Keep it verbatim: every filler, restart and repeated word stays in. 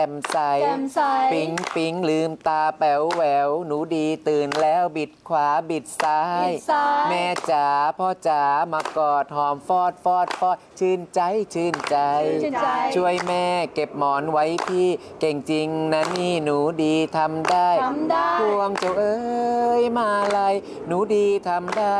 จ่มใสแจ่มใสปิ๊งปิ๊งลืมตาแป๋วแหววหนูดีตื่นแล้วบิดขวาบิดซ้ายบิดซ้ายแม่จ๋าพ่อจ๋ามากอดหอมฟอดฟอดฟอดชื่นใจชื่นใจชื่นใจช่วยแม่เก็บหมอนไว้พี่เก่งจริงนะนี่หนูดีทำได้ทำได้พวงเจ้าเอ้ยมาลัยหนูดีทำได้